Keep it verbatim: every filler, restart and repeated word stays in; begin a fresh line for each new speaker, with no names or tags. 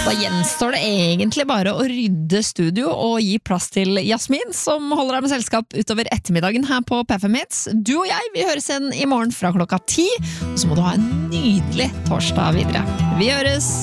Da gjenstår det egentlig bare å rydde studio og gi plass til Jasmin, som holder deg med selskap utover ettermiddagen her på P F M Hits. Du og jeg, vi høres igjen i morgen fra klokka ti, og så må du ha en nydelig torsdag videre. Vi høres!